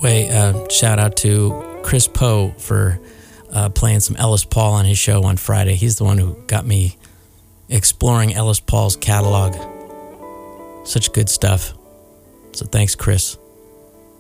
way, shout out to Chris Poe for playing some Ellis Paul on his show on Friday. He's the one who got me exploring Ellis Paul's catalog. Such good stuff. So thanks, Chris.